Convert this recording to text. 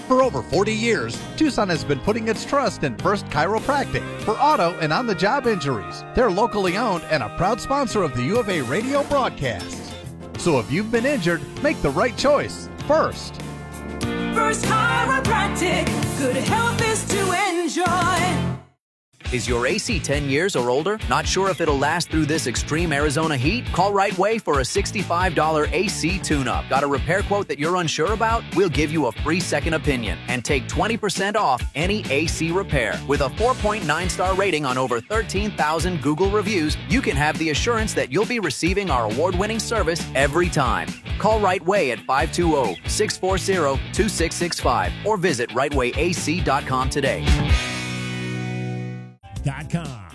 For over 40 years, Tucson has been putting its trust in First Chiropractic for auto and on-the-job injuries. They're locally owned and a proud sponsor of the U of A radio broadcasts. So if you've been injured, make the right choice. First Chiropractic. Good health is to enjoy. Is your AC 10 years or older? Not sure if it'll last through this extreme Arizona heat? Call Right Way for a $65 AC tune-up. Got a repair quote that you're unsure about? We'll give you a free second opinion and take 20% off any AC repair. With a 4.9-star rating on over 13,000 Google reviews, you can have the assurance that you'll be receiving our award-winning service every time. Call Right Way at 520-640-2665 or visit rightwayac.com today. .com.